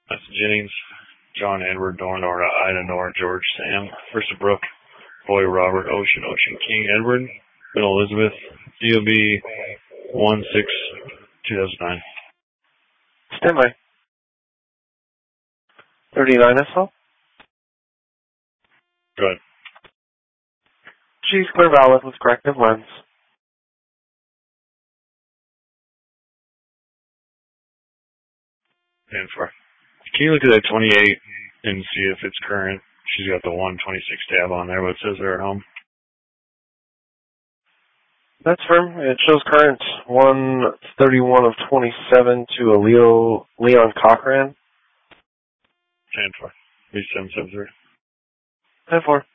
That's Jennings, John, Edward, Nora, Nora, Ida, Nora, George, Sam, First Brook, Boy, Robert, Ocean, Ocean, King, Edward, Middle Elizabeth, DOB 1/6/2009. Stand by. 39 SL. Good. She's clear valid with corrective lens. And for. Can you look at that 28 and see if it's current? She's got the 126 tab on there, but it says they're at home. That's firm. It shows current 1/31/27 to a Leon Cochran. And for. 3773. 10-4.